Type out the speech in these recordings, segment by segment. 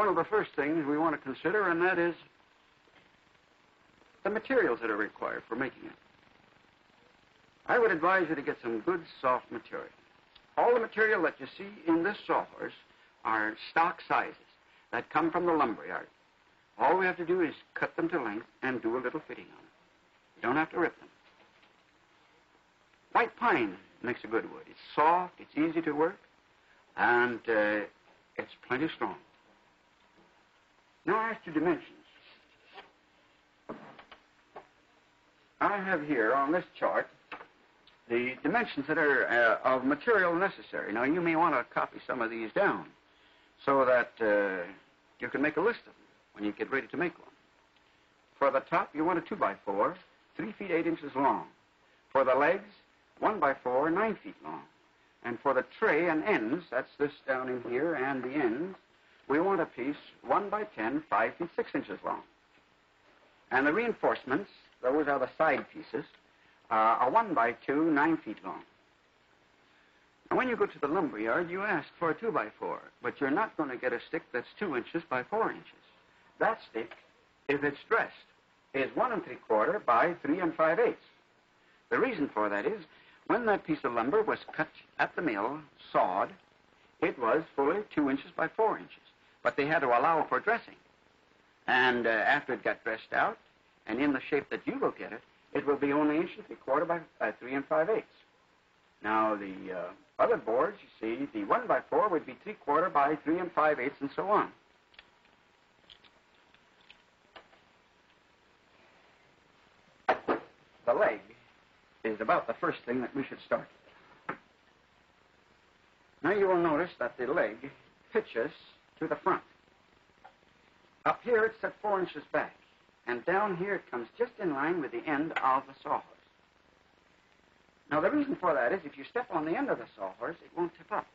one of the first things we want to consider, and that is the materials that are required for making it. I would advise you to get some good soft material. All the material that you see in this sawhorse are stock sizes that come from the lumber yard. All we have to do is cut them to length and do a little fitting on them. You don't have to rip them. White pine makes a good wood. It's soft, it's easy to work, and it's plenty strong. Now as to dimensions. I have here on this chart the dimensions that are of material necessary. Now you may want to copy some of these down so that you can make a list of them when you get ready to make one. For the top, you want a 2x4, 3 feet 8 inches long. For the legs, 1x4, 9 feet long. And for the tray and ends, that's this down in here and the ends, we want a piece 1x10, 5 feet 6 inches long. And the reinforcements, those are the side pieces, are 1x2, 9 feet long. Now, when you go to the lumber yard, you ask for a 2x4, but you're not going to get a stick that's 2 inches by 4 inches. That stick, if it's dressed, is 1 3/4 by 3 5/8. The reason for that is, when that piece of lumber was cut at the mill, sawed, it was fully 2 inches by 4 inches. But they had to allow for dressing. And after it got dressed out, and in the shape that you will get it, it will be only 1 3/4 by 3 5/8. Now, the other boards, you see, the 1x4 would be 3/4 by 3 5/8, and so on. The leg is about the first thing that we should start with. Now you will notice that the leg pitches to the front. Up here it's set 4 inches back, and down here it comes just in line with the end of the sawhorse. Now the reason for that is if you step on the end of the sawhorse, it won't tip up.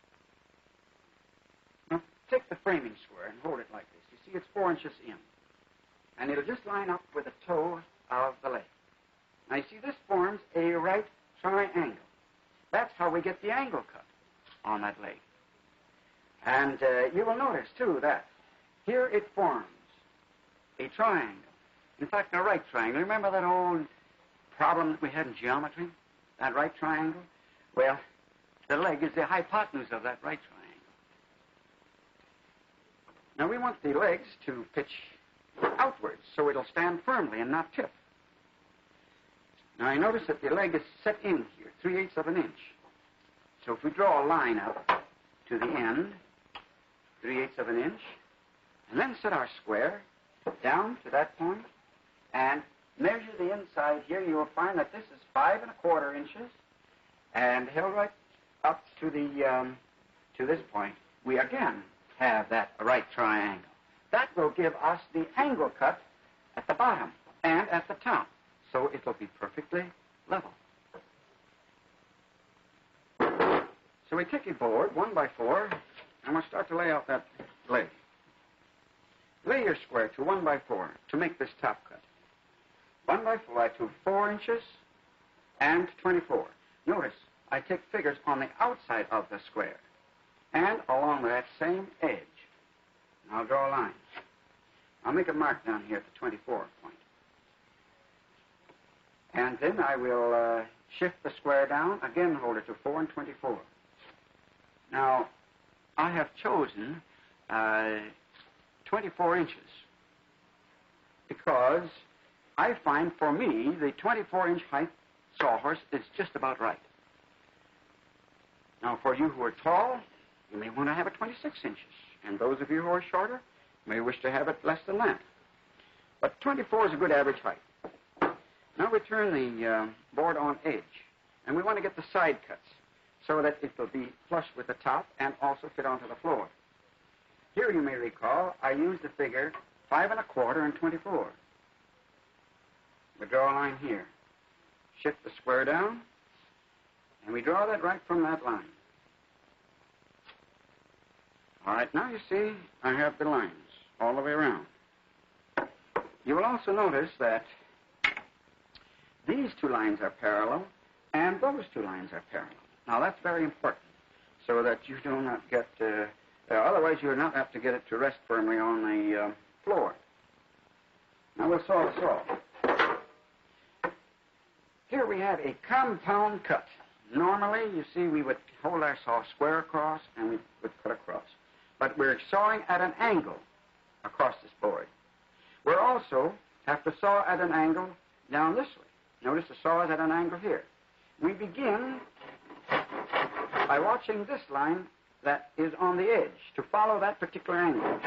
Now take the framing square and hold it like this. You see it's 4 inches in, and it'll just line up with the toe of the leg. Now, you see, this forms a right triangle. That's how we get the angle cut on that leg. And you will notice, too, that here it forms a triangle. In fact, a right triangle. Remember that old problem that we had in geometry? That right triangle? Well, the leg is the hypotenuse of that right triangle. Now, we want the legs to pitch outwards so it'll stand firmly and not tip. Now, I notice that the leg is set in here, 3/8 of an inch. So if we draw a line up to the end, 3/8 of an inch, and then set our square down to that point, and measure the inside here, you will find that this is 5 1/4 inches, and held right up to the to this point, we again have that right triangle. That will give us the angle cut at the bottom and at the top. So it will be perfectly level. So we take a board, 1x4, and we'll start to lay out that leg. Lay your square to 1x4 to make this top cut. 1x4 to 4 inches and 24. Notice, I take figures on the outside of the square and along that same edge. And I'll draw a line. I'll make a mark down here at the 24 point. And then I will shift the square down, again hold it to 4 and 24. Now, I have chosen 24 inches because I find for me the 24-inch height sawhorse is just about right. Now, for you who are tall, you may want to have it 26 inches. And those of you who are shorter may wish to have it less than that. But 24 is a good average height. Now we turn the board on edge, and we want to get the side cuts so that it will be flush with the top and also fit onto the floor. Here you may recall I used the figure 5 1/4 and 24. We draw a line here, shift the square down, and we draw that right from that line. All right, now you see I have the lines all the way around. You will also notice that these two lines are parallel, and those two lines are parallel. Now, that's very important, so that you do not get Otherwise, you're not apt to get it to rest firmly on the floor. Now, we'll saw the saw. Here we have a compound cut. Normally, you see, we would hold our saw square across, and we would cut across. But we're sawing at an angle across this board. We'll also have to saw at an angle down this way. Notice the saw is at an angle here. We begin by watching this line that is on the edge to follow that particular angle.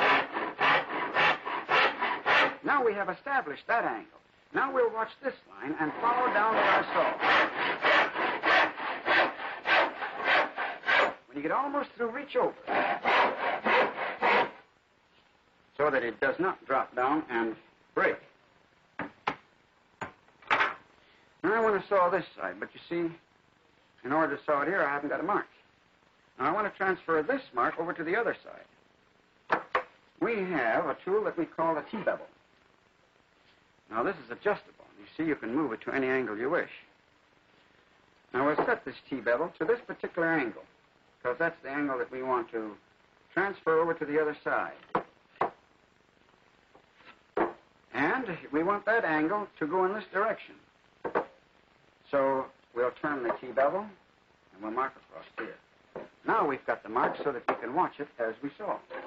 Now we have established that angle. Now we'll watch this line and follow down with our saw. When you get almost through, reach over so that it does not drop down and break. Now I want to saw this side, but you see, in order to saw it here, I haven't got a mark. Now I want to transfer this mark over to the other side. We have a tool that we call a T-bevel. Now this is adjustable. You see, you can move it to any angle you wish. Now we'll set this T-bevel to this particular angle, because that's the angle that we want to transfer over to the other side. And we want that angle to go in this direction. So we'll turn the T-bevel, and we'll mark across here. Now we've got the mark so that we can watch it as we saw.